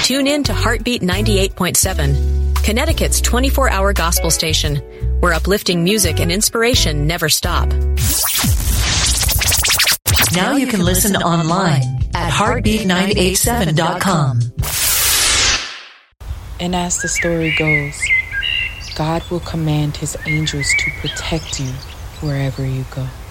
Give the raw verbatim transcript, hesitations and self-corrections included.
Tune in to Heartbeat ninety-eight point seven, Connecticut's twenty-four hour gospel station, where uplifting music and inspiration never stop. Now you can listen online at heartbeat nine eight seven dot com. And as the story goes, God will command his angels to protect you wherever you go.